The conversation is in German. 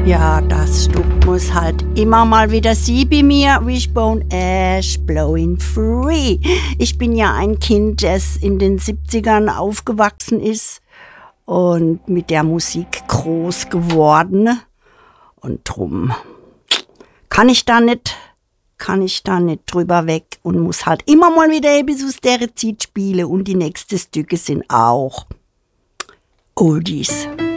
Ja, das Stück muss halt immer mal wieder sie bei mir. Wishbone Ash, Blowing Free. Ich bin ja ein Kind, das in den 70ern aufgewachsen ist und mit der Musik groß geworden. Und drum kann ich da nicht drüber weg und muss halt immer mal wieder etwas aus der Zeit spielen. Und die nächsten Stücke sind auch Oldies.